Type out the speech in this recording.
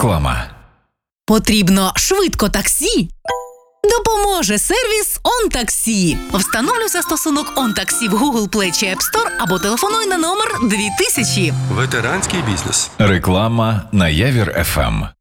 Реклама. Потрібно швидко таксі? Допоможе сервіс OnTaxi. Встановлюй застосунок OnTaxi в Google Play чи App Store або телефонуй на номер 2000. Ветеранський бізнес. Реклама на Явір FM.